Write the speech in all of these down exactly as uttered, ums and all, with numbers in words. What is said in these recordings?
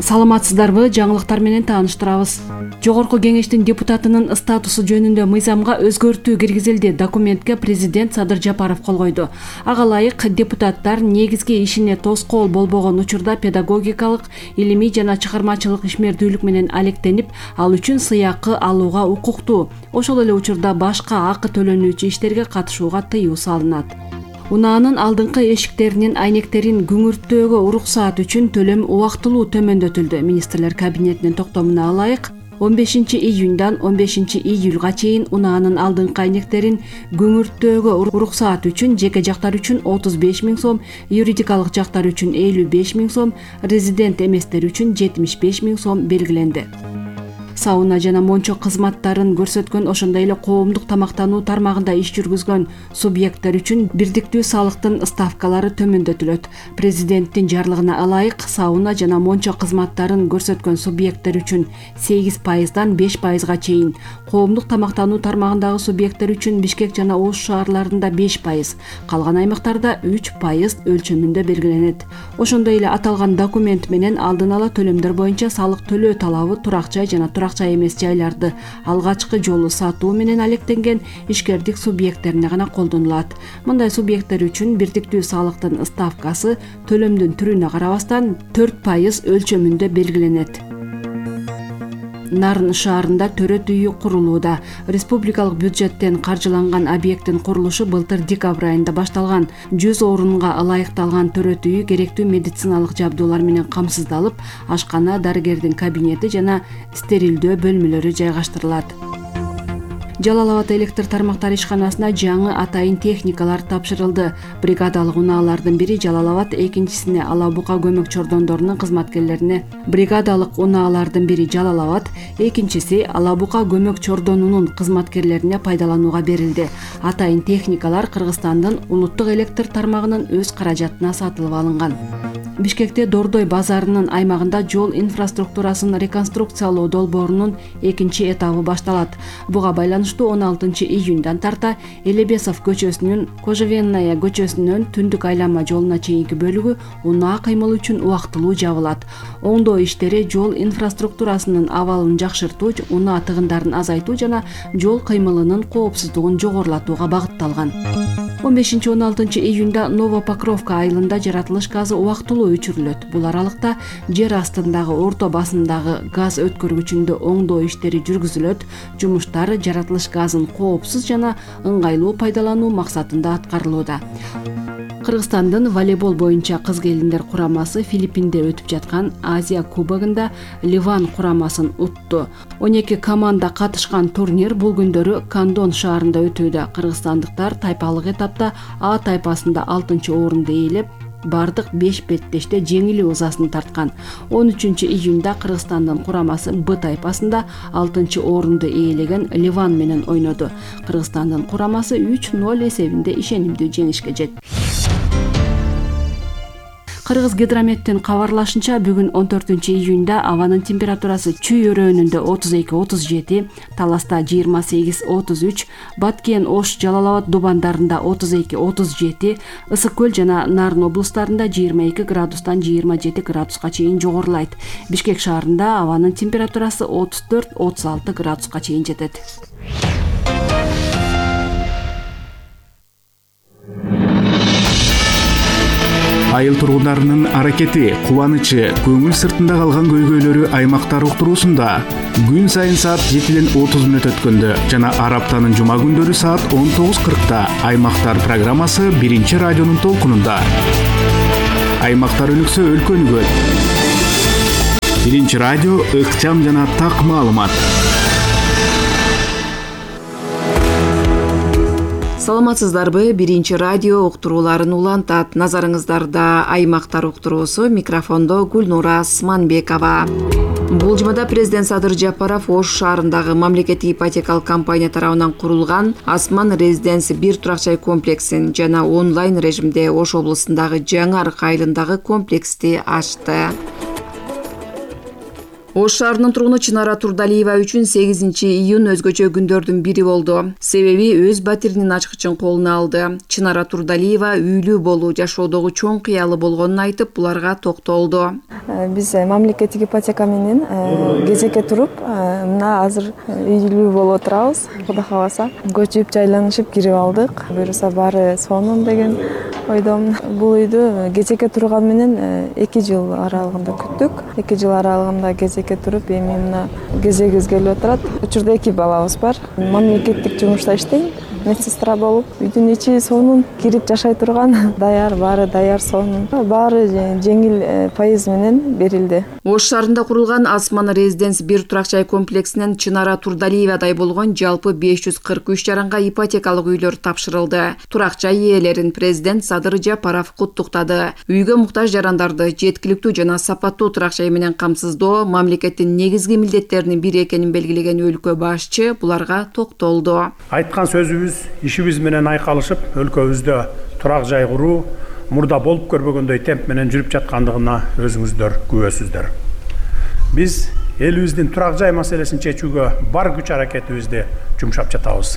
Саламатсыздарбы, жаңылыктар менен тааныштырабыз. Жогорку кеңештин депутатынын статусу жөнүндө мыйзамга өзгөртүү киргизилди. Документке президент Садыр Жапаров кол койду. Ага ылайык депутаттар негизги ишине тоскоол болбогон учурда педагогикалык, илимий жана чыгармачылык ишмердүүлүк менен алектенип, ал үчүн сыйакы алууга укуктуу. Ошол эле учурда башка акы төлөнүүчү иштерге катышууга тыюу салынат. Унаанын алдыңкы эшиктеринин айнектерин күңүрттөөгө уруксаат үчүн төлөм убактылуу төмөндөтүлдү. Министрлер кабинетинин токтомуна ылайык он бешинчи июндан он бешинчи июлга чейин унаанын алдыңкы айнектерин күңүрттөөгө уруксаат үчүн жеке жактар үчүн отуз беш миң сом, юридикалык жактар үчүн элүү беш миң сом, резидент эместер үчүн жетимиш беш миң сом белгиленди. Сауна жана мончо кызматтарын көрсөткөн, ошондой эле коомдук тамактануу тармагында иш жүргүзгөн субъекттер үчүн бирдиктүү салыктын ставкалары төмөндөтүлөт. Президенттин жарлыгына ылайык сауна жана мончо кызматтарын көрсөткөн субъекттер үчүн сегиз пайыздан беш пайызга чейин, коомдук тамактануу тармагындагы субъекттер үчүн Бишкек жана Ош шаарларында беш пайыз, калган аймактарда үч пайыз өлчөмүндө белгиленет. Ошондой эле аталган документ менен алдын ала төлөмдөр боюнча салык төлөө талабы турак жай жана турак жай эмес жайларды алгачкы жолу сатуу менен алектенген ишкердик субъекттерине гана колдонулат. Мындай субъекттер үчүн бирдиктүү салыктын ставкасы төлөмдүн түрүнө карабастан төрт пайыз өлчөмүндө белгиленет. Нарын шаарында төрөт үйү курулууда. Республикалык бюджеттен каржыланган объекттин курулушу былтыр декабрь айында башталган. жүз орунга ылайыкталган төрөт үйү керектүү медициналык жабдуулар менен камсыздалып, ашкана, дарыгердин кабинети жана стерилдөө бөлмөлөрү жайгаштырылат. Жалал Абад электр тармактары ишканасына жаңы атайын техникалар тапшырылды. Бригадалык унаалардын бири Жалал Абад, экинчисине Ала Бука көмөк чордондорунун кызматкерлерине. Бригадалык унаалардын бири Жалал Абад, экинчиси Ала Бука көмөк чордонунун кызматкерлерине пайдаланууга берилди. Атайын техникалар Кыргызстандын улуттук электр тармагынын өз каражатына сатылып алынган. Бишкекте Дордой базарынын аймагында жол инфраструктурасын реконструкциялоо долбоорунун экинчи этабы башталат. Буга байланыштуу он алтынчы июндан тарта Элебесов көчөсүнүн Кожевенная көчөсүнөн түндүк айланма жолуна чейинки бөлүгү унаа кыймыл үчүн убактылуу жабылат. Оңдоо иштери жол инфраструктурасынын абалын жакшыртуу, унаа тыгындарын азайтуу жана жол кыймылынын коопсуздугун жогорулатууга багытталган. он бешинчи он алтынчы июнда Новопокровка айылында жаратылыш газы убактылуу өчүрүлөт. Бул аралыкта жер астындагы орто басымдагы газ өткөргүчүндө оңдоо иштери жүргүзүлөт. Жумуштар жаратылыш газын коопсуз жана ыңгайлуу пайдалануу максатында аткарылууда. Кыргызстандын волейбол боюнча кыз келиндер курамасы Филиппинде өтүп жаткан Азия кубогунда Ливан курамасын утту. он эки команда катышкан турнир бул күндөрү Кандон шаарында өтүүдө. Кыргызстандыктар тайпалык этапта А тайпасында алтынчы орунду ээлеп, бардык беш беттеште жеңилүү ызасын тарткан. он үчүнчү июнда Кыргызстандын курамасы Б тайпасында алтынчы орунду ээлеген Ливан менен ойноду. Кыргызстандын курамасы үч ноль эсебинде ишенимдүү жеңишке жетти. Кыргыз гидрометтин кабарлашынча, бүгүн он төртүнчү июнда абанын температурасы Чүй өрөөнүндө отуз эки отуз жети, Таласта жыйырма сегиз отуз үч, Баткен, Ош, Жалал Абад дубандарында отуз эки отуз жети, Ысык көл жана Нарын облустарында жыйырма эки градустан жыйырма жети градуска чейин жогорулайт. Бишкек шаарында абанын температурасы отуз төрт отуз алты градуска чейин жетет. Айыл тургундарынын аракети, кубанычы, көңүл сыртында калган көйгөйлөрү аймактар уктуруусунда күн сайын саат жетиден отуз мүнөт өткөндө жана ар аптанын жума күндөрү саат он тогуз кыркта Аймактар программасы биринчи радионун толкунунда. Аймактар өнүксө өлкө өнүгөт. Биринчи радио ыкчам жана так маалымат. Саламатсыздарбы, биринчи радио уктурууларын улантат. Назарыңыздарда Аймактар уктуруусу, микрофондо Гүлнура Асманбекова. Бул жумада президент Садыр Жапаров Ош шаарындагы мамлекеттик ипотекалык компания тарабынан курулган Асман Резиденси бир турак жай комплексин жана онлайн режимде Ош облусундагы Жаңы Арык айылындагы комплексти ачты. Ош шаарынын тургуну Чынара Турдалиева үчүн сегизинчи июнь өзгөчө күндөрдүн бири болду. Себеби өз батиринин ачкычын колуна алды. Чынара Турдалиева үйлүү болуу жашоодогу чоң кыялы болгонун айтып, буларга токтолду. биз мамлекеттик ипотека менен кезекке туруп мына азыр үйлүү болуп отурабыз. Кудай кааласа көчүп жайланышып кирип алдык. Буюрса баары сонун деген ойдомун. Бул үйдү кезекке турган менен эки жыл аралыгында күттүк. эки жыл аралыгында кезекке туруп эми мына кезегибиз келип отурат. Учурда эки балабыз бар. Мамлекеттик жумушта иштейм. Медсестра болуп, үйдүн ичи сонун, кирип жашай турган, даяр, баары даяр, сонун. Баары жеңил пайыз менен берилди. Ош шаарында курулган Асман Резиденс бир турак жай комплексинен Чынара Турдалиевадай болгон жалпы беш жүз кырк үч жаранга ипотекалык үйлөр тапшырылды. Турак жай ээлерин президент Садыр Жапаров куттуктады. Үйгө муктаж жарандарды жеткиликтүү жана сапаттуу турак жай менен камсыздоо мамлекеттин негизги милдеттеринин бири экенин белгилеген өлкө башчы буларга токтолду. Айткан сөзүбүз ишибиз менен айкалышып, өлкөбүздө турак жай куруу мурда болуп көрбөгөндөй темп менен жүрүп жаткандыгына өзүңүздөр күбөсүздөр. Биз элибиздин турак жай маселесин чечүүгө бар күч аракетибизди жумшап жатабыз.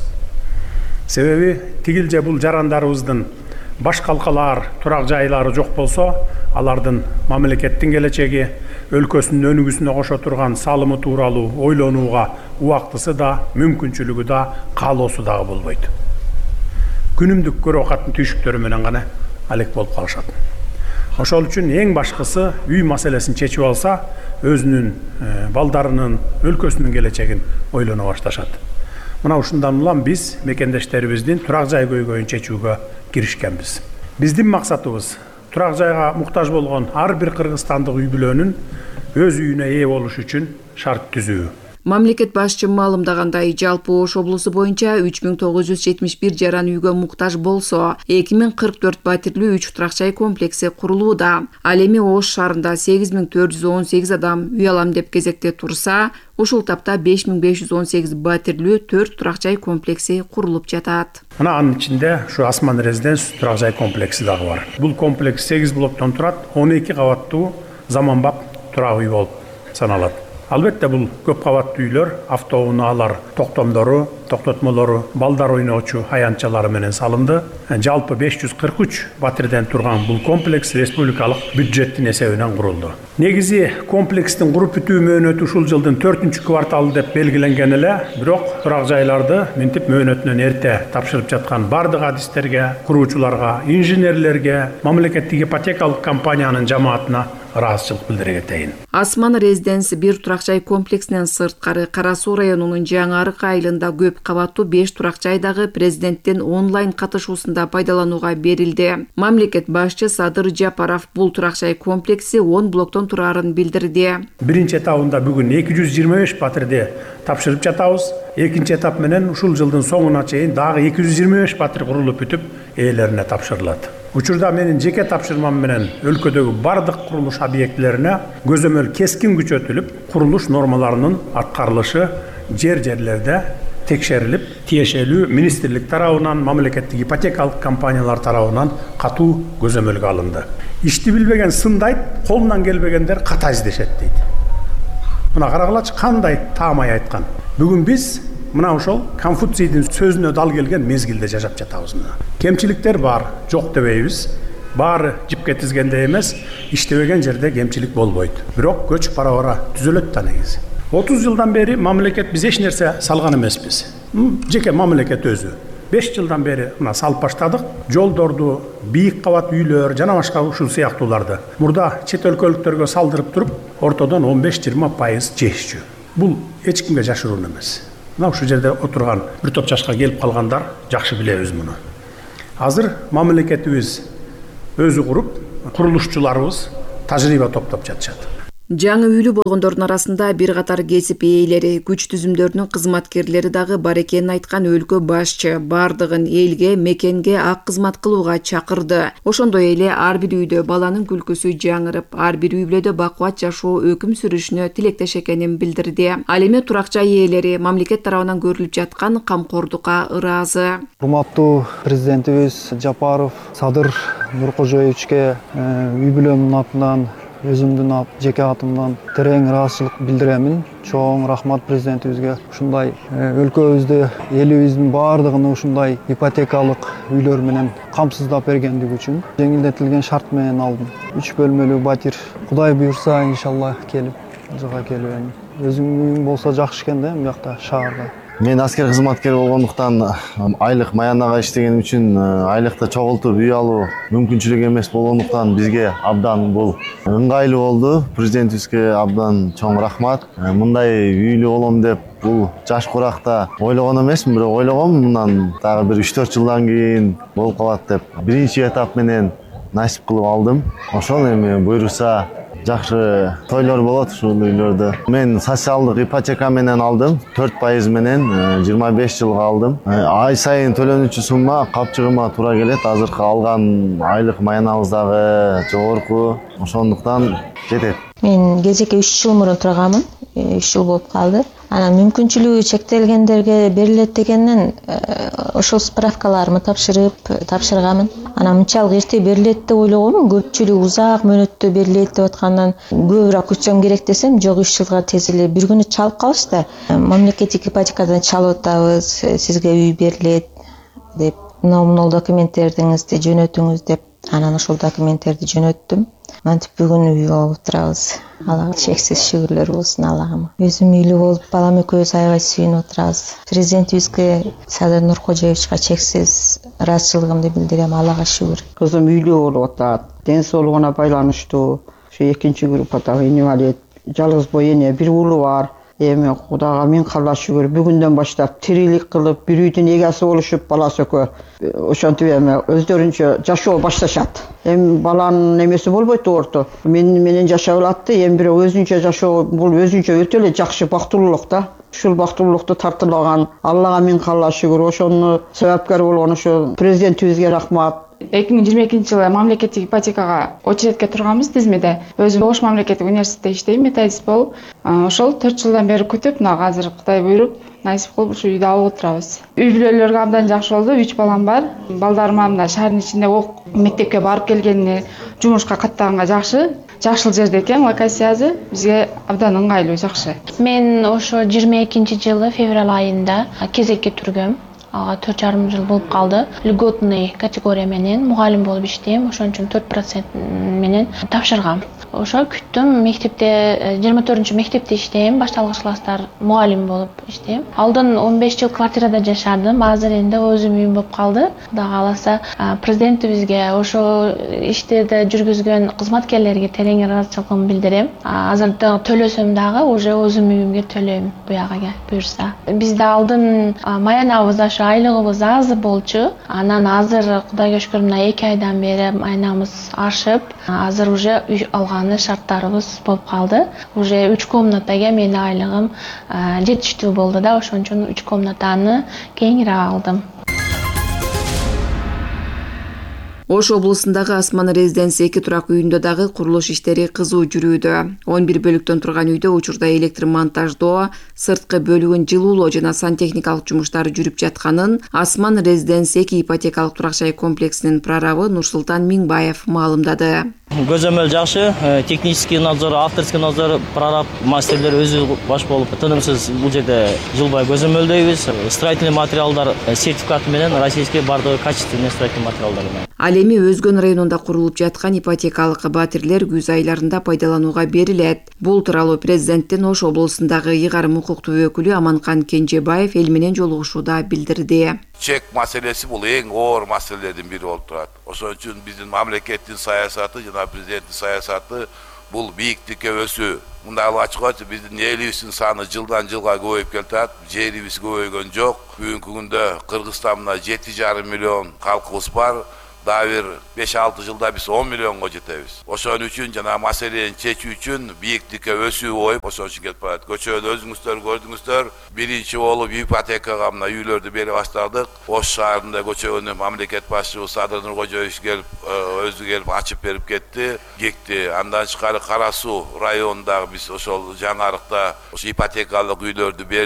Себеби тигил же бул жарандарыбыздын баш калкалаар турак жайлары жок болсо, алардын мамлекеттин келечеги, өлкөсүнүн өнүгүүсүнө кошо турган салымы тууралуу ойлонууга убактысы да, мүмкүнчүлүгү да, каалоосу дагы болбойт. Күнүмдүк көрө катын түйшүктөрү менен гана алек болуп калышат. Ошол үчүн эң башкысы үй маселесин чечип алса, өзүнүн балдарынын, өлкөсүнүн келечегин ойлоно башташат. Мына ушундан улам биз мекендештерибиздин турак жай көйгөйүн чечүүгө киришкенбиз. Биздин максатыбыз турак жайга муктаж болгон ар бир кыргызстандык үй бүлөнүн өз үйүнө ээ болуш үчүн шарт түзүү. Мамлекет башчы маалымдагандай, жалпы Ош облусу боюнча үч миң тогуз жүз жетимиш бир жаран үйгө муктаж болсо, эки миң кырк төрт батирлүү үч турак жай комплекси курулууда. Ал эми Ош шаарында сегиз миң төрт жүз он сегиз адам үй алам деп кезекте турса, ушул тапта беш миң беш жүз он сегиз батирлүү төрт турак жай комплекси курулуп жатат. Мына анын ичинде ушу Асман Резиденс турак жай комплекси дагы бар. Бул комплекс сегиз блоктон турат, он эки кабаттуу заманбап турак үй болуп саналат. Албетте бул көп кабаттуу үйлөр автоунаалар токтомдору, токтотмолору, балдар ойноочу аянтчалары менен салынды. Жалпы беш жүз кырк үч батирден турган бул комплекс республикалык бюджеттин эсебинен курулду. Негизи комплекстин куруп бүтүү мөөнөтү ушул жылдын төртүнчү кварталы деп белгиленген эле, бирок турак жайларды минтип мөөнөтүнөн эрте тапшырып жаткан бардык адистерге, куруучуларга, инженерлерге, мамлекеттик ипотекалык компаниянын жамаатына ыраазычылык билдире кетейин. Асман Резиденс бир турак жай комплексинен сырткары Кара Суу районунун Жаңы Арык айылында көп кабаттуу беш турак жайдагы президенттин онлайн катышуусунда пайдаланууга берилди. Мамлекет башчы Садыр Жапаров бул турак жай комплекси он блоктон турарын билдирди. Биринчи этабында бүгүн эки жүз жыйырма беш батирди тапшырып жатабыз. Экинчи этап менен ушул жылдын соңуна чейин дагы эки жүз жыйырма беш батир курулуп бүтүп, ээлерине тапшырылат. Учурда менин жеке тапшырмам менен өлкөдөгү бардык курулуш объектилерине көзөмөл кескин күчөтүлүп, курулуш нормаларынын аткарылышы жер-жерлерде текшерилип, тиешелүү министрлик тарабынан, мамлекеттик ипотекалык компаниялар тарабынан катуу көзөмөлгө алынды. Ишти билбеген сындайт, колунан келбегендер ката издешет дейт. Мына карагылачы кандай таамай айткан. Бүгүн биз мына ошол Конфуцийдин сөзүнө дал келген мезгилде жашап жатабыз. Кемчиликтер бар, жок дебейбиз. Баары жипке тизгенде эмес, иштебеген жерде кемчилик болбойт. Бирок көч бара-бара түзөлөт да негизи. отуз жылдан бери мамлекет биз эч нерсе салган эмеспиз. Жеке мамлекет өзү. беш жылдан бери мына салып баштадык. Жолдорду, бийик кабат үйлөр, жана башка ушул сыяктууларды. Мурда чет өлкөлүктөргө салдырып туруп, ортодон он беш жыйырма пайыз жешчү. Бул эч кимге жашыруун эмес. Мына ушул жерде отурган бир топ жашка келип калгандар жакшы билебиз муну. Азыр мамлекетибиз өзү куруп, курулушчуларыбыз тажрыйба топтоп жатышат. Жаңы үйлүү болгондордун арасында бир катар кесип ээлери, күч түзүмдөрүнүн кызматкерлери дагы бар экенин айткан өлкө башчы бардыгын элге, мекенге ак кызмат кылууга чакырды. Ошондой эле ар бир үйдө баланын күлкүсү жаңырып, ар бир үй бүлөдө бакубат жашоо өкүм сүрүшүнө тилектеш экенин билдирди. Ал эми турак жай ээлери мамлекет тарабынан көрүлүп жаткан камкордукка ыраазы. Урматтуу президентибиз Жапаров Садыр Нуркожоевичке үй бүлөмдүн атынан өзүмдүн жеке атымдан терең ыраазычылык билдиремин. Чоң рахмат президентибизге ушундай өлкөбүздү, элибиздин баардыгын ушундай ипотекалык үйлөр менен камсыздап бергендиги үчүн. Жеңилдетилген шарт менен алдым. үч бөлмөлүү батир. Кудай буйрса, иншалла келип, жыга келебин. Өзүмдүн үйүм болсо жакшы экен да, бу жакта шаарда. Мен аскер кызматкери болгондуктан айлык маянага иштегеним үчүн айлыкты чогултуп үй алуу мүмкүнчүлүк эмес болгондуктан бизге абдан бул ыңгайлуу болду. Президентибизге абдан чоң рахмат. Мындай үйлүү болом деп бул жаш куракта ойлогон эмесмин, бирок ойлогом мындан дагы бир үч төрт жылдан кийин болуп калат деп. Биринчи этап менен насип кылып алдым. Ошол эми буйрса жакшы тойлор болот ушул үйлөрдө. Мен социалдык ипотека менен алдым, төрт пайыз менен жыйырма беш жылга алдым. Ай сайын төлөнүүчү сумма капчыгыма туура келет. Азыркы алган айлык маянабыз дагы жогорку, ошондуктан жетет. Мен кезекке үч жыл мурун турганмын. үч жыл болуп калды. Анан мүмкүнчүлүгү чектелгендерге берилет дегенден ошол справкаларымы тапшырып, тапшырганмын. Анан мынчалык эрте берилет деп ойлогом. Көпчүлүк узак мөөнөттө берилет деп аткандан көбүрөөк күтсөм керек десем, жок үч жылга тез эле бир күнү чалып калышты. Мамлекеттик ипотекадан чалып атабыз, сизге үй берилет деп, мынау документтериңизди жөнөтүңүз деп. Анан ошол документтерди жөнөттүм. Мантип бүгүн үй алып турабыз. Аллага чексиз шүгүрлөр болсун Аллагыма. Өзүм үйлүү болуп, балам экөөбүз аябай сүйүнүп отурабыз. Президентибизге Садыр Нуркожоевичке чексиз ыраазычылыгымды билдирем. Аллага шүгүр. Кызым үйлүү болуп атат. Ден соолугуна байланыштуу. Ошо экинчи группадагы инвалид. Жалгыз бой эне, бир уулу бар. Эми Кудайга миң калла шүгүр, бүгүндөн баштап тирилик кылып, бир үйдүн эгеси болушуп, баласы экөө ошентип эми өздөрүнчө жашоо башташат. Эми баланын эмеси болбойт орто. Мен менен жашап алатты, эми бирок өзүнчө жашоо бул өзүнчө өтө эле жакшы бактылуулук да. Ушул бактылуулукту тартылаган Аллага миң калла шүгүр. Ошону себепкер болгон ошо президентибизге рахмат. эки миң жыйырма экинчи жылы мамлекеттик ипотекага очередке турганбыз тизмеде. Өзүм Ош мамлекеттик университетте иштейм, методист болуп. Ошол төрт жылдан бери күтүп, мына азыр Кудай буйруп, насип кылып ушу үйдү алып отурабыз. Үй бүлөлөргө абдан жакшы болду. үч балам бар. Балдарыма мына шаардын ичинде ок мектепке барып келгенине, жумушка каттаганга жакшы. Жакшыл жерде экен, локациясы бизге абдан ыңгайлуу, жакшы. Мен ошо жыйырма экинчи жылы февраль айында кезекке тургам. Ага төрт жарым жыл болуп калды. Льготный категория менен мугалим болуп иштейм. Ошон үчүн төрт процент менен тапшыргам. Ошо күттүм, мектепте жыйырма төртүнчү мектепте иштейм, башталгыч класстар мугалим болуп иштейм. Алдын он беш жыл квартирада жашардым. Азыр энди өзүм үйүм болуп калды. Кудай кааласа, президентибизге ошо иштерди жүргүзгөн кызматкерлерге терең ыраазычылыгымды билдирем. Азыр төлөсөм дагы уже өзүм үйүмгө төлөйм буягага буйрса. Бизде алдын маянабыз ошо айлыгыбыз аз болчу. Анан азыр Кудайга шүгүр мына эки айдан бери маянабыз ашып, азыр уже үй алган шарттарыбыз болуп калды. Уже үч комнатага менин айлыгым жетиштүү болду да, ошон үчүн үч комнатаны кеңири алдым. Ош облусундагы Асман резиденция эки турак үйүндө дагы курулуш иштери кызуу жүрүүдө. он бир бөлүктөн турган үйдө учурда электр монтаждоо, сырткы бөлүгүн жылуулоо жана сантехникалык жумуштары жүрүп жатканын Асман резиденция эки ипотекалык турак жай комплексинин прорабы Нурсултан Миңбаев маалымдады. Көзөмөл жакшы, технический надзор, авторский надзор, прораб мастерлер өзү баш болуп, тынымсыз бул жерде жылбай көзөмөлдөйбүз. Строительный материалдар сертификаты менен российский бардыгы качественный строительный материалдар менен. Ал эми Өзгөн районунда курулуп жаткан ипотекалык батирлер күз айларында пайдаланууга берилет. Бул тууралуу президенттин Ош облусундагы ыйгарым укуктуу өкүлү Аманкан Кенжебаев эл менен жолугушууда билдирди. Чек маселеси бул эң оор маселелердин бири болуп турат. Ошон үчүн биздин мамлекеттин саясаты жана президенттин саясаты бул бийиктикке өсүү. Мындай ачык айтып, биздин элибиздин саны жылдан жылга көбөйүп келатат. Жерибиз көбөйгөн жок. Бүгүнкү күндө Кыргызстанда жети жарым миллион калкыбыз бар. Дагы бир беш алты жылда биз он миллионго жетебиз. Ошон үчүн жана маселени чечүү үчүн бийиктикке өсүү коюп, ошон үчүн кетип барат. Көчөдө өзүңүздөр көрдүңүздөр, биринчи болуп ипотекага мына үйлөрдү бере баштадык. Ош шаарында көчөгөнү мамлекет башчыбыз Садыр Нуркожоевич келип, өзү келип ачып берип кетти. Гекти андан тышкары Кара Суу районундагы биз ошол жаңарыкта ошо ипотекалык үйлөрдү бердик.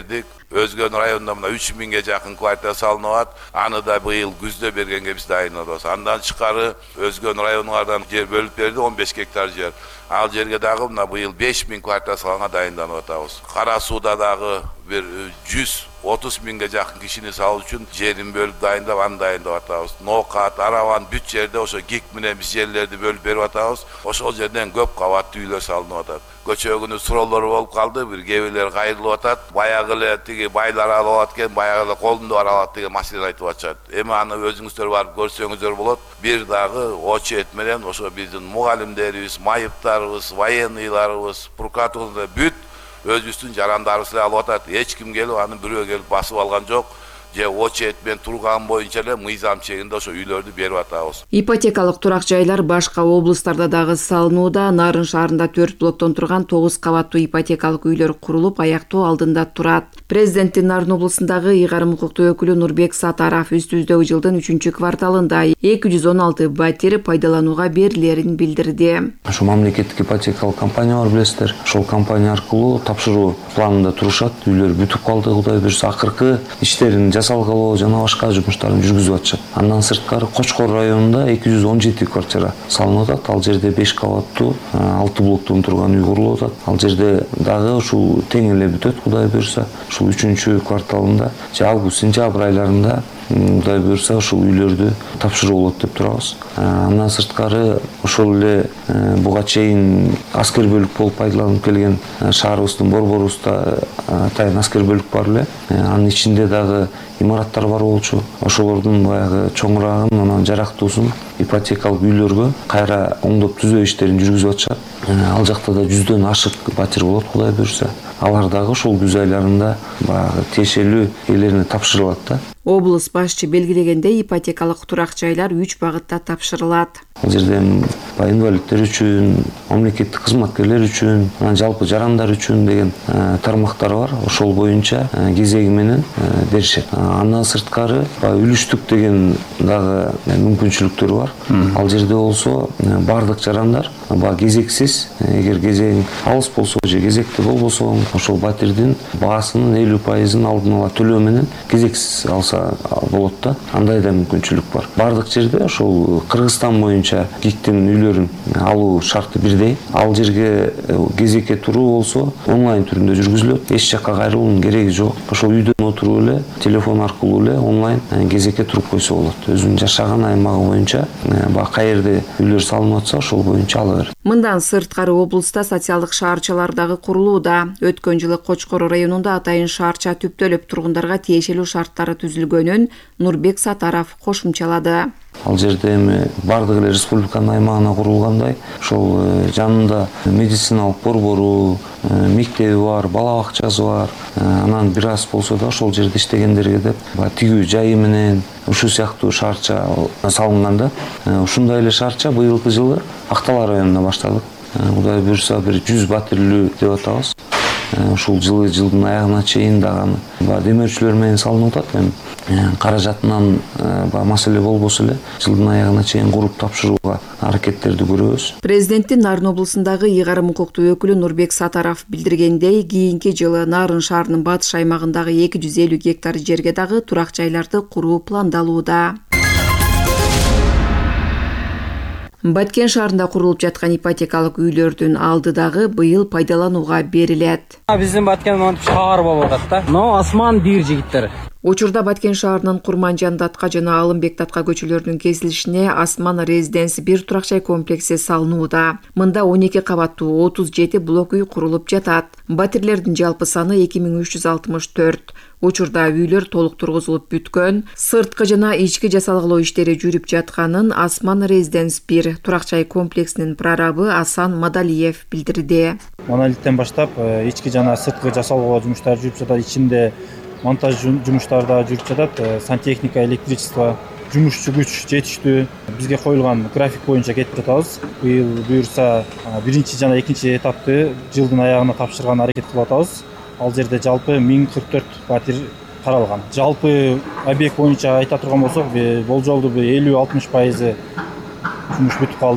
Өзгөн районунда мына үч миңге жакын квартира салынып атат. Аны да быйыл күздө бергенге биз дайындалабыз. Андан тышкары Өзгөн районуңардан жер бөлүп берди, он беш гектар жер. Ал жерге дагы мына быйыл беш миң квартира салганга дайынданып атабыз. Кара сууда дагы бир жүз отуз миңге жакын кишини салуу үчүн жерин бөлүп дайындап, аны дайындап атабыз. Ноокат, Араван бүт жерде ошо ГИК менен биз жерлерди бөлүп берип атабыз. Ошол жерден көп кабаттуу үйлөр салынып атат. Көчөгүнү суроолор болуп калды, бир кээ бирлер кайрылып атат. Баягы эле тиги байлар алып аткан, баягы эле колунда бар алат деген маселени айтып атышат. Эми аны өзүңүздөр барып көрсөңүздөр болот. Бир дагы очет менен ошо биздин мугалимдерибиз, майыптарыбыз, военныйларыбыз, прокуратурада бүт өзүбүздүн жарандарыбыз эле алып атат. Эч ким келип аны бирөө келип басып алган жок. Же очет менен турган боюнча эле мыйзам чегинде ошо үйлөрдү берип атабыз. Ипотекалык турак жайлар башка облустарда дагы салынууда. Нарын шаарында төрт блоктон турган тогуз кабаттуу ипотекалык үйлөр курулуп, аяктоо алдында турат. Президенттин Нарын облусундагы ыйгарым укуктуу өкүлү Нурбек Сатаров үстүбүздөгү жылдын үчүнчү кварталында эки жүз он алты батир пайдаланууга берилерин билдирди. Ошо мамлекеттик ипотекалык компания бар, билесиздер. Ошол компания аркылуу тапшыруу планында турушат. Үйлөр бүтүп калды, Кудай буйрса. Акыркы иштерин жасалгалоо жана башка жумуштарын жүргүзүп атышат. Андан сырткары Кочкор районунда эки жүз он жети квартира салынып атат. Ал жерде беш кабаттуу алты блоктон турган үй курулуп атат. Ал жерде дагы ушул тең эле бүтөт, Кудай буйрса. Ушул үчүнчү кварталында же август сентябрь айларында Кудай буйрса ушул үйлөрдү тапшыруу болот деп турабыз. Андан сырткары ошол эле буга чейин аскер бөлүк болуп пайдаланып келген шаарыбыздын Борборубузда атайын аскер бөлүк бар эле. Анын ичинде дагы имараттар бар болчу. Ошолордун баягы чоңурагын, анан жарактуусун ипотекалык үйлөргө кайра оңдоп түзөө иштерин жүргүзүп атышат. Ал жакта да жүздөн ашык батир болот, Кудай буйрса. Алар дагы ушул күз айларында баягы тиешелүү ээлерине тапшырылат да. Облус башчы белгилегендей, ипотекалык турак жайлар үч багытта тапшырылат. Ал жерде инвалидтер үчүн, мамлекеттик кызматкерлер үчүн, анан жалпы жарандар үчүн деген тармактар бар. Ошол боюнча кезеги менен беришет. Андан сырткары үлүштүк деген дагы мүмкүнчүлүктөр бар. Ал жерде болсо бардык жарандар кезексиз, эгер кезең алыс болсо же кезекте болбосо, ошол батирдин баасынын элүү пайызын алдын ала төлөө менен кезексиз алса болот да. Андай да мүмкүнчүлүк бар. Бардык жерде ошол Кыргызстан боюнча ГИКтин үйлөрүн алуу шарты бирдей. Ал жерге кезекке туруу болсо онлайн түрүндө жүргүзүлөт. Эч жакка кайрылуунун кереги жок. Ошол үйдөн отуруп эле телефон аркылуу эле онлайн кезекке туруп койсо болот. Өзүнүн жашаган аймагы боюнча баягы каерде үйлөр салынып атса ошол боюнча ала берет. Мындан сырткары облуста социалдык шаарчалар дагы курулууда. Өткөн жылы Кочкор районунда атайын шаарча түптөлүп тургундарга тиешелүү шарттары түзүлгөнүн Нурбек Сатаров кошумчалады. Ал жерде эми бардык эле республиканын аймагына курулгандай, ошол жанында медициналык борбору, мектеби бар, бала бакчасы бар. Анан бир аз болсо да ошол жерде иштегендерге деп тигүү жайы менен ушул сыяктуу шаарча салынган да. Ушундай эле шаарча быйылкы жылы Актала районунда баштадык. Кудай буйрса бир жүз батирлүү деп атабыз. Ушул жылы жылдын аягына чейин дагы демөөрчүлөр менен салынып атат. Эми каражатынан маселе болбосо эле жылдын аягына чейин куруп тапшырууга аракеттерди көрөбүз. Президенттин Нарын облусундагы ыйгарым укуктуу өкүлү Нурбек Сатаров билдиргендей, кийинки жылы Нарын шаарынын батыш аймагындагы эки жүз элүү гектар жерге дагы турак жайларды куруу пландалууда. Баткен шаарында курулуп жаткан ипотекалык үйлөрдүн алды дагы быйыл пайдаланууга берилет. Биздин Баткен монтип шаар болуп атат да. Но Осман бир жигиттер. Учурда Баткен шаарынын Курманжан Датка жана Алымбек Датка көчөлөрүнүн кесилишине Осман Резиденс бир турак жай комплекси салынууда. Мында он эки кабаттуу отуз жети блок үй курулуп жатат. Батирлердин жалпы саны эки миң үч жүз алтымыш төрт. Учурда үйлөр толук тургузулуп бүткөн, сырткы жана ички жасалгалоо иштери жүрүп жатканын Осман Резиденс бир турак жай комплексинин прорабы Асан Мадалиев билдирди. Монолиттен баштап ички жана сырткы жасалгалоо жумуштары жүрүп жатат. Ичинде монтаж жумуштары да жүрүп жатат. Сантехника, электричество, жумушчу күч жетиштүү. Бизге коюлган график боюнча кетип жатабыз. Быйыл буюрса биринчи жана экинчи этапты жылдын аягына тапшырган аракет кылып атабыз. Ал жерде жалпы миң кырк төрт батир каралган. Жалпы объект боюнча айта турган болсок, болжолду элүү алтымыш пайызы жумуш бүтүп калды.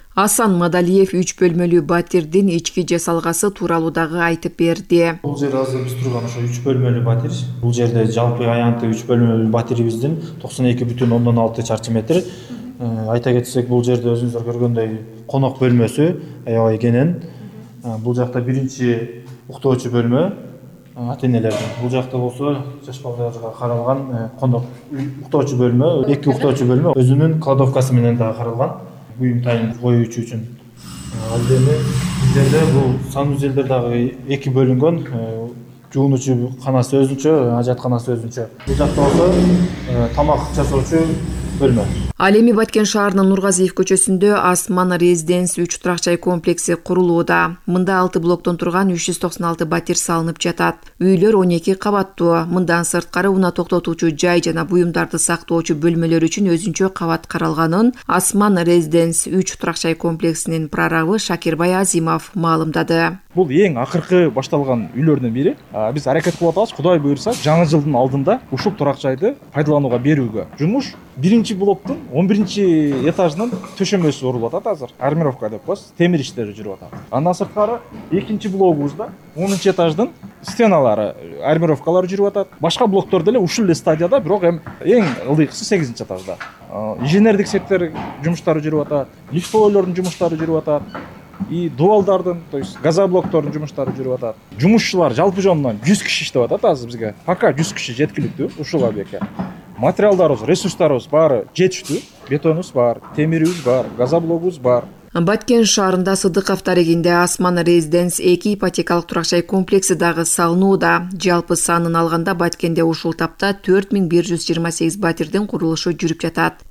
Асан Мадалиев үч бөлмөлүү батирдин ички жасалгасы тууралуу дагы айтып берди. Бул жер азыр биз турган ошо үч бөлмөлүү батир. Бул жерде жалпы аянты үч бөлмөлүү батирибиздин токсон эки бүтүн ондон алты чарчы метр. Айта кетсек, бул жерде өзүңүздөр көргөндөй конок бөлмөсү аябай кенен. Бул жакта биринчи уктоочу бөлмө ата энелердин. Бул жакта болсо жаш балдарга каралган конок уктоочу бөлмө, эки уктоочу бөлмө өзүнүн кладовкасы менен дагы каралган. Буюм тайын коюучу үчүн. Ал эми биздерде бул санузелдер дагы эки бөлүнгөн. Жуунуучу канасы өзүнчө, ажатканасы өзүнчө. Бул жакта болсо тамак жасоочу бөлмө. Ал эми Баткен шаарынын Нургазиев көчөсүндө Асман Резиденс үч турак жай комплекси курулууда. Мында алты блоктон турган үч жүз токсон алты батир салынып жатат. Үйлөр он эки кабаттуу. Мындан сырткары унаа токтотуучу жай жана буюмдарды сактоочу бөлмөлөр үчүн өзүнчө кабат каралганын Асман Резиденс үч турак жай комплексинин прорабы Шакирбай Азимов маалымдады. Бул эң акыркы башталган үйлөрдүн бири. Биз аракет кылып атабыз, Кудай буйрса, жаңы жылдын алдында ушул турак жайды пайдаланууга берүүгө. Жумуш биринчи блоктун он биринчи этажынын төшөмөсү урулуп атат азыр. Армировка деп коебуз, темир иштери жүрүп атат. Андан сырткары экинчи блогубузда онунчу этаждын стеналары, армировкалары жүрүп атат. Башка блоктор деле ушул эле стадияда, бирок эми эң ылдыйкысы сегизинчи этажда. Инженердик сектор жумуштары жүрүп атат, лифтойлордун жумуштары жүрүп атат. И дуалдардын, то есть газоблоктордун жумуштары жүрүп атат. Жумушчулар жалпы жонунан жүз киши иштеп атат азыр бизге. Пока жүз киши жеткиликтүү ушул объектке. Материалдарыбыз, ресурстарыбыз баары жетиштүү. Бетонубуз бар, темирибиз бар, газоблогубуз бар. Баткен шаарында Сыдыков таригинде Асман Резиденс эки ипотекалык турак жай комплекси дагы салынууда. Жалпы санын алганда Баткенде ушул тапта төрт миң бир жүз жыйырма сегиз батирдин курулушу жүрүп жатат.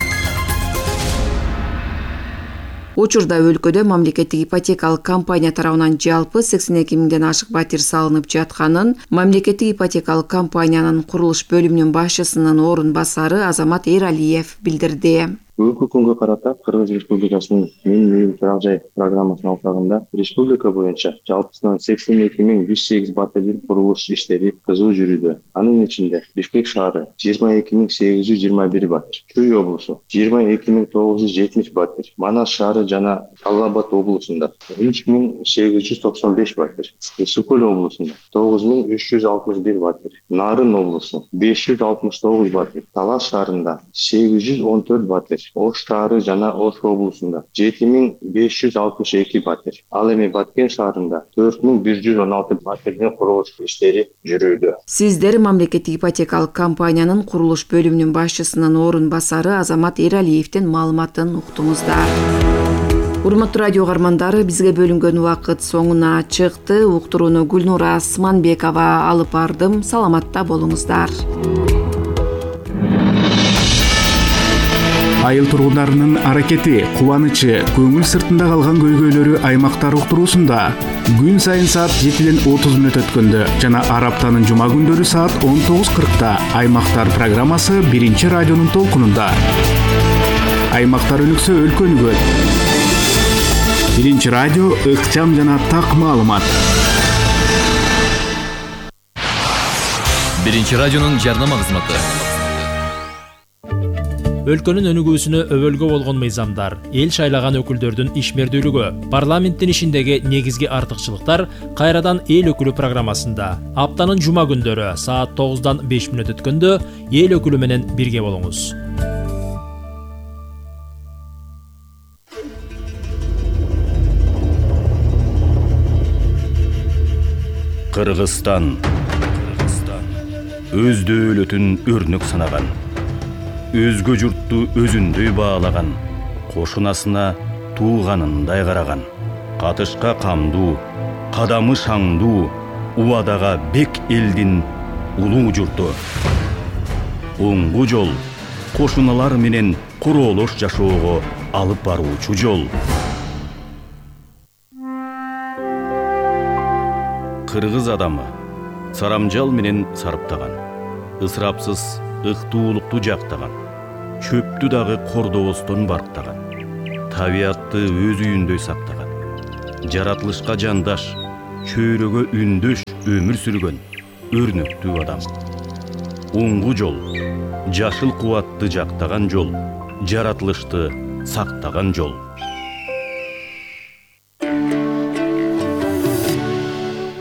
Учурда өлкөдө мамлекеттик ипотекалык компания тарабынан жалпы сексен эки миңден ашык батир салынып жатканын мамлекеттик ипотекалык компаниянын курулуш бөлүмүнүн башчысынын орун басары Азамат Эралиев билдирди. Бүгүнкү күнгө карата Кыргыз Республикасынын мен турак жай программасынын алкагында республика боюнча жалпысынан сексен эки миң жүз сегиз батирдин курулуш иштери кызуу жүрүүдө. Анын ичинде Бишкек шаары жыйырма эки миң сегиз жүз жыйырма бир батир, Чүй облусу жыйырма эки миң тогуз жүз жетимиш батир, Манас шаары жана Талас Абад облусунда үч миң сегиз жүз токсон беш батир, Ысык Көл облусунда тогуз миң үч жүз алтымыш бир батир, Нарын облусу беш жүз алтымыш тогуз батир, Талас шаарында сегиз жүз он төрт батир, Ош шаары жана Ош облусунда жети миң беш жүз алтымыш эки батир. Ал эми Баткен шаарында төрт миң бир жүз он алты батирдин курулуш иштери жүрүүдө. Сиздер мамлекеттик ипотекалык компаниянын курулуш бөлүмүнүн башчысынын орун басары Азамат Эралиевдин маалыматын уктуңуздар. Урматтуу радио каармандары, бизге бөлүнгөн убакыт соңуна чыкты. Уктурууну Гүлнура Асманбекова алып бардым. Саламатта болуңуздар. Айыл тургундарынын аракети, кубанычы, көңүл сыртында калган көйгөйлөрү аймактар уктуруусунда күн сайын саат жетиден отуз мүнөт өткөндө жана ар аптанын жума күндөрү саат он тогуз кыркта Аймактар программасы биринчи радионун толкунунда. Аймактар өнүксө өлкө өнүгөт. Биринчи радио ыкчам жана так маалымат. Биринчи радионун жарнама кызматы. Өлкөнүн өнүгүүсүнө өбөлгө болгон мыйзамдар, эл шайлаган өкүлдөрдүн ишмердүүлүгү, парламенттин ишиндеги негизги артыкчылыктар кайрадан эл өкүлү программасында. Аптанын жума күндөрү саат тогуздан беш мүнөт өткөндө эл өкүлү менен бирге болуңуз. Кыргызстан өз дөөлөтүн өрнөк санаган, өзгө журтту өзүндөй баалаган, кошунасына тууганындай караган, катышка камдуу, кадамы шаңдуу, убадага бек элдин улуу журту. Оңгу жол кошуналар менен куроолош жашоого алып баруучу жол. Кыргыз адамы сарамжал менен сарыптаган, ысырапсыз ыктуулукту жактаган, чөптү дагы кордобостон барктаган, табиатты өз үйүндөй сактаган, жаратылышка жандаш, чөйрөгө үндөш өмүр сүргөн өрнөктүү адам. Оңгу жол жашыл кубатты жактаган жол, жаратылышты сактаган жол.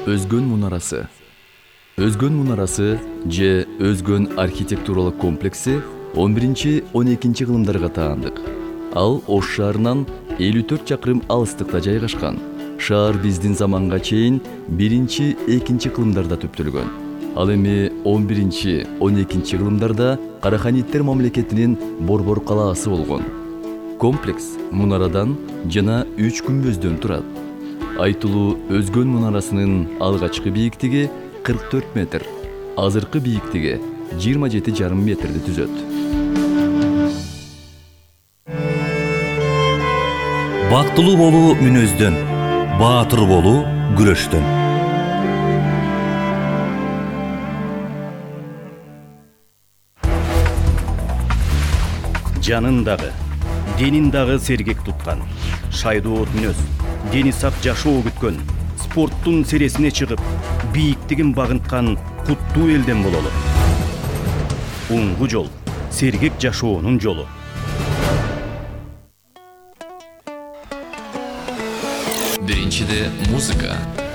Өзгөн мунарасы. Өзгөн мунарасы же Өзгөн архитектуралык комплекси он биринчи он экинчи кылымдарга таандык. Ал Ош шаарынан элүү төрт чакырым алыстыкта жайгашкан. Шаар биздин заманга чейин биринчи экинчи кылымдарда түптөлгөн. Ал эми он биринчи он экинчи кылымдарда Караханиттер мамлекетинин борбор калаасы болгон. Комплекс мунарадан жана үч күмбөздөн турат. Айтылуу Өзгөн мунарасынын алгачкы бийиктиги кырк төрт метр, азыркы бийиктиги жыйырма жети жарым метрди түзөт. Бактылуу болуу мүнөздөн, баатыр болуу күрөштөн. Жанын дагы, денин дагы сергек туткан, шайдуу мүнөз, дени сак жашоо күткөн, спорттун сересине чыгып, бийиктигин багынткан куттуу элден бололу. Уңгу жол, сергек жашоонун жолу. Биринчиде музыка.